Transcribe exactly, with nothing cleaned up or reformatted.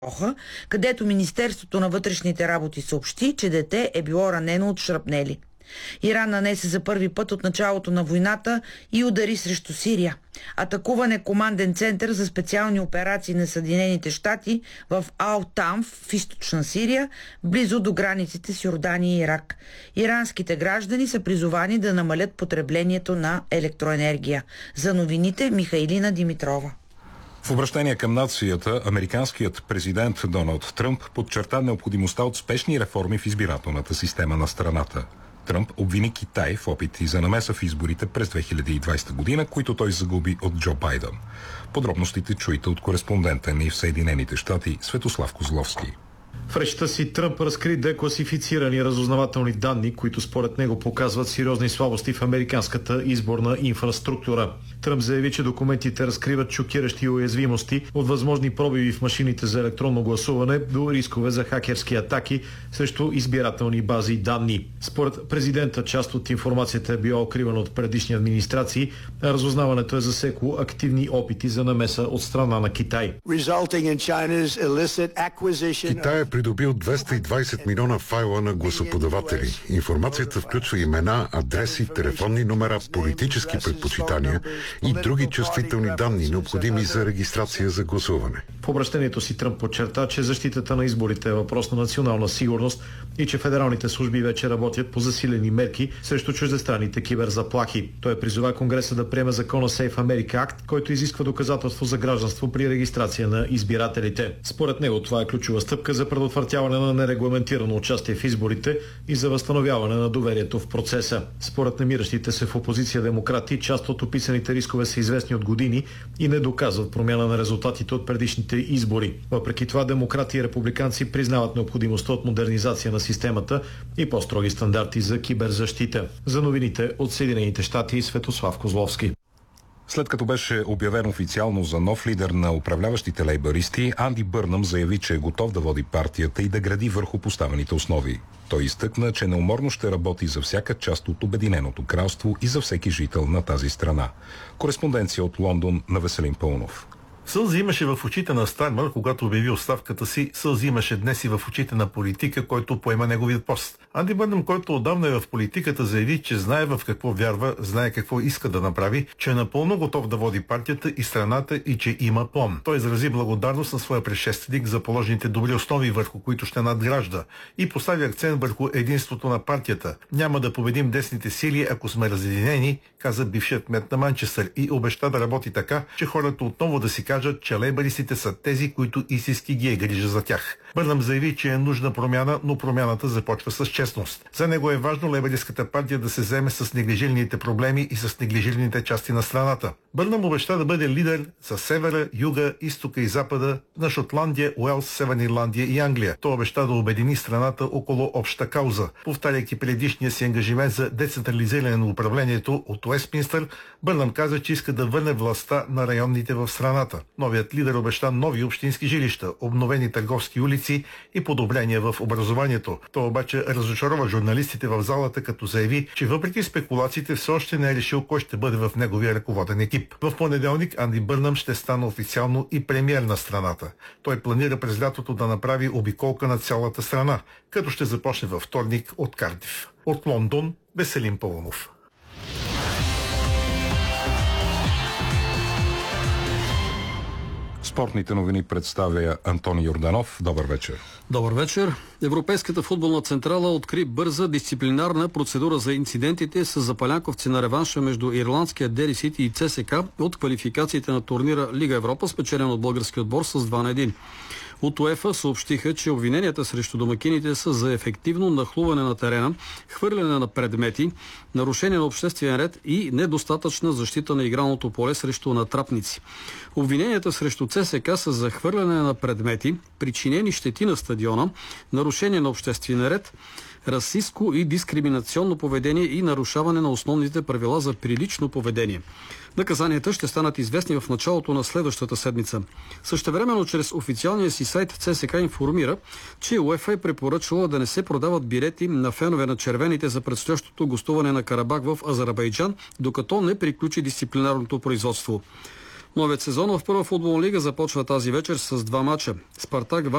където Министерството на вътрешните работи съобщи, че дете е било ранено от шрапнели. Иран нанесе за първи път от началото на войната и удари срещу Сирия. Атакуван е команден център за специални операции на Съединените щати в Ал-Тамф в източна Сирия, близо до границите с Йордания и Ирак. Иранските граждани са призовани да намалят потреблението на електроенергия. За новините Михайлина Димитрова. В обращение към нацията, американският президент Доналд Тръмп подчерта необходимостта от спешни реформи в избирателната система на страната. Тръмп обвини Китай в опити за намеса в изборите през две хиляди и двадесета година, които той загуби от Джо Байден. Подробностите чуйте от кореспондента ни в Съединените щати Светослав Козловски. В речта си Тръмп разкри декласифицирани разузнавателни данни, които според него показват сериозни слабости в американската изборна инфраструктура. Тръмп заяви, че документите разкриват шокиращи уязвимости от възможни пробиви в машините за електронно гласуване до рискове за хакерски атаки срещу избирателни бази данни. Според президента, част от информацията е била укривана от предишни администрации, а разузнаването е засекло активни опити за намеса от страна на Китай. Китай е придобил двеста и двадесет милиона файла на гласоподаватели. Информацията включва имена, адреси, телефонни номера, политически предпочитания и други чувствителни данни, необходими за регистрация за гласуване. В обращението си Тръмп подчерта, че защитата на изборите е въпрос на национална сигурност и че федералните служби вече работят по засилени мерки срещу чуждестранните киберзаплахи. Той призова Конгреса да приеме закона Safe America Act, който изисква доказателство за гражданство при регистрация на избирателите. Според него това е ключова стъпка за предотвратяване на нерегламентирано участие в изборите и за възстановяване на доверието в процеса. Според намиращите се в опозиция демократи, част от описаните рискове са известни от години и не доказват промяна на резултатите от предишните избори. Въпреки това, демократи и републиканци признават необходимостта от модернизация на системата и по-строги стандарти за киберзащита. За новините от Съединените щати Светослав Козловски. След като беше обявен официално за нов лидер на управляващите лейбъристи, Анди Бърнъм заяви, че е готов да води партията и да гради върху поставените основи. Той изтъкна, че неуморно ще работи за всяка част от Обединеното кралство и за всеки жител на тази страна. Кореспонденция от Лондон на Веселин Пълнов. Сълзи имаше в очите на Стармър, когато обяви оставката си. Сълзи имаше днес и в очите на политика, който поема неговият пост. Анди Бърнъм, който отдавна е в политиката, заяви, че знае в какво вярва, знае какво иска да направи, че е напълно готов да води партията и страната и че има план. Той изрази благодарност на своя предшественик за положените добри основи, върху които ще надгражда, и постави акцент върху единството на партията. Няма да победим десните сили, ако сме разединени, каза бившият кмет на Манчестър, и обеща да работи така, че хората отново да си кажат, че лейбъристите са тези, които истински ги е грижа за тях. Бърнъм заяви, че е нужна промяна, но промяната започва с честност. За него е важно лейбъристската партия да се заеме с неглижираните проблеми и с неглижираните части на страната. Бърнъм обеща да бъде лидер за севера, юга, изтока и запада на Шотландия, Уелс, Северна Ирландия и Англия. Той обеща да обедини страната около обща кауза. Повтаряйки предишния си ангажимент за децентрализиране на управлението от Уестминстър, Бърнъм каза, че иска да върне властта на районните в страната. Новият лидер обеща нови общински жилища, обновени търговски улици и подобрения в образованието. Той обаче разочарова журналистите в залата, като заяви, че въпреки спекулациите все още не е решил кой ще бъде в неговия ръководен екип. В понеделник Анди Бърнъм ще стане официално и премиер на страната. Той планира през лятото да направи обиколка на цялата страна, като ще започне във вторник от Кардиф. От Лондон, Веселин Пълнов. Спортните новини представя Антони Йорданов. Добър вечер. Добър вечер. Европейската футболна централа откри бърза дисциплинарна процедура за инцидентите с запалянковци на реванша между ирландския Дери Сити и ЦСКА от квалификациите на турнира Лига Европа, спечелен от българския отбор с два на един. От УЕФА съобщиха, че обвиненията срещу домакините са за ефективно нахлуване на терена, хвърляне на предмети, нарушение на обществен ред и недостатъчна защита на игралното поле срещу натрапници. Обвиненията срещу ЦСКА са за хвърляне на предмети, причинени щети на стадиона, нарушение на обществен ред, расистско и дискриминационно поведение и нарушаване на основните правила за прилично поведение. Наказанията ще станат известни в началото на следващата седмица. Същевременно чрез официалния си сайт ЦСКА информира, че УЕФА е препоръчала да не се продават билети на фенове на червените за предстоящото гостуване на Карабах в Азербайджан, докато не приключи дисциплинарното производство. Новият сезон в Първа футболна лига започва тази вечер с два мача. Спартак